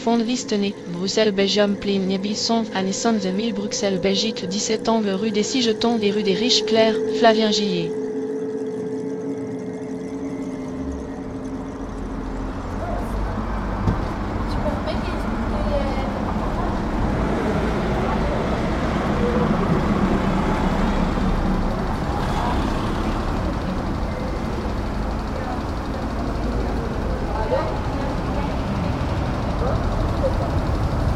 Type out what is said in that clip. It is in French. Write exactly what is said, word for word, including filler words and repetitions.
Fondevistenay, Bruxelles Belgium Pline Bisson, Anne Mille Bruxelles Belgique dix-sept angle rue des Six Jetons des rue des Riches Clairs, Flavien Gillet.